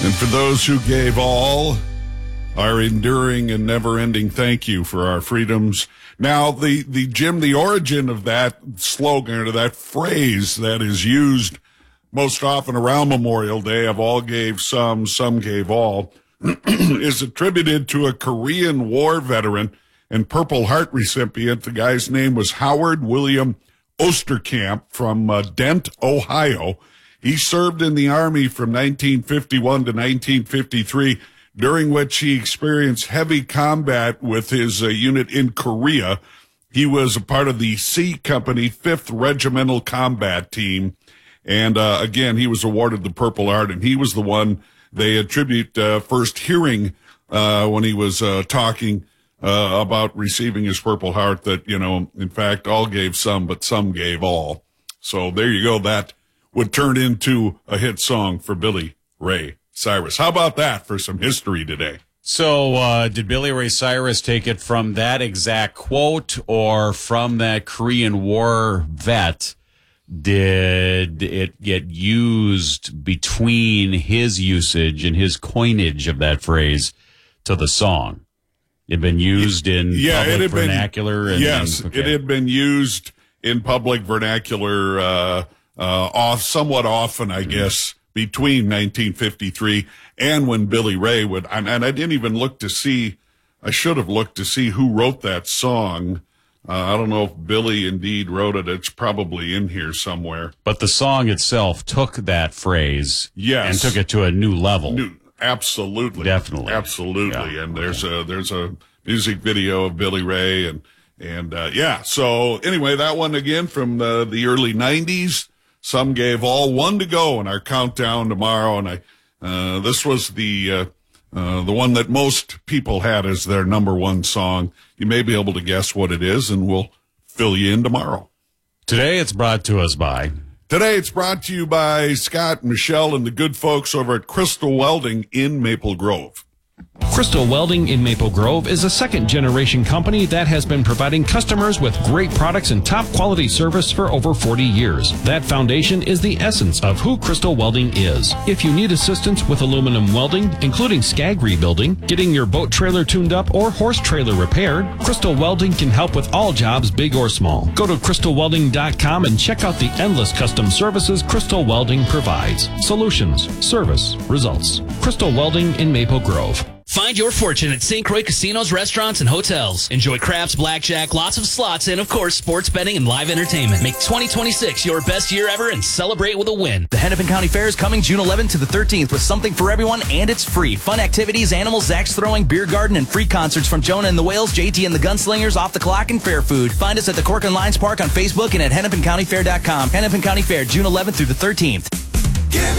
And for those who gave all, our enduring and never-ending thank you for our freedoms. Now, Jim, the origin of that slogan or that phrase that is used most often around Memorial Day of all gave some gave all, is attributed to a Korean War veteran and Purple Heart recipient. The guy's name was Howard William Osterkamp from Dent, Ohio. He served in the Army from 1951 to 1953, during which he experienced heavy combat with his unit in Korea. He was a part of the C Company 5th Regimental Combat Team. And again, he was awarded the Purple Heart, and he was the one they attribute first hearing when he was talking about receiving his Purple Heart that, in fact, all gave some, but some gave all. So there you go. That would turn into a hit song for Billy Ray Cyrus. How about that for some history today? So did Billy Ray Cyrus take it from that exact quote or from that Korean War vet? Did it get used between his usage and his coinage of that phrase to the song? It had been used in public vernacular? It had been used in public vernacular somewhat often, I guess, between 1953 and when Billy Ray would, and I didn't even look to see, I should have looked to see who wrote that song. I don't know if Billy indeed wrote it. It's probably in here somewhere. But the song itself took that phrase and took it to a new level. Absolutely. Definitely. Absolutely. Yeah. And there's a music video of Billy Ray and so anyway, that one again from the early 90s. Some gave all, one to go in our countdown tomorrow. And this was the one that most people had as their number one song. You may be able to guess what it is, and we'll fill you in tomorrow. Today it's brought to you by Scott and Michelle and the good folks over at Crystal Welding in Maple Grove. Crystal Welding in Maple Grove is a second-generation company that has been providing customers with great products and top-quality service for over 40 years. That foundation is the essence of who Crystal Welding is. If you need assistance with aluminum welding, including scag rebuilding, getting your boat trailer tuned up, or horse trailer repaired, Crystal Welding can help with all jobs, big or small. Go to crystalwelding.com and check out the endless custom services Crystal Welding provides. Solutions, service, results. Crystal Welding in Maple Grove. Find your fortune at St. Croix casinos, restaurants, and hotels. Enjoy craps, blackjack, lots of slots, and, of course, sports betting and live entertainment. Make 2026 your best year ever and celebrate with a win. The Hennepin County Fair is coming June 11th to the 13th with something for everyone, and it's free. Fun activities, animals, axe throwing, beer garden, and free concerts from Jonah and the Whales, JT and the Gunslingers, Off the Clock, and Fair Food. Find us at the Cork and Lions Park on Facebook and at hennepincountyfair.com. Hennepin County Fair, June 11th through the 13th.